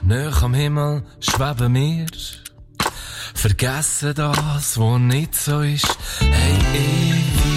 Nöch am Himmel schweben wir, vergessen das, was nicht so ist. Hey, ewig